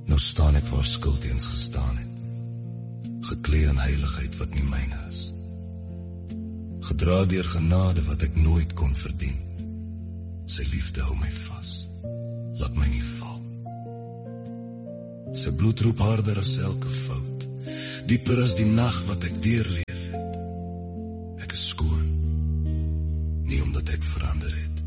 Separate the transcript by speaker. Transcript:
Speaker 1: Nou staan ek waar skuld eens gestaan het, geklee in heiligheid wat nie myne is, gedra deur genade wat ek nooit kon verdien. Sy liefde hou my vas, laat my nie val. Sy bloed roep harder as elke fout, dieper as die nag wat ek deurleef het. Ek is skoon, nie omdat ek verander het,